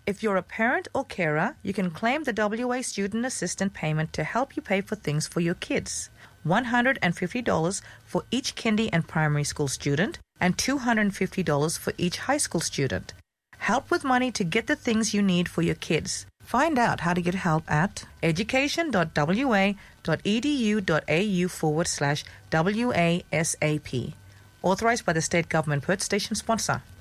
If you're a parent or carer, you can claim the WA Student Assistant payment to help you pay for things for your kids. $150 for each kindy and primary school student and $250 for each high school student. Help with money to get the things you need for your kids. Find out how to get help at education.wa.edu.au/WASAP. Authorised by the State Government. Perth Station sponsor.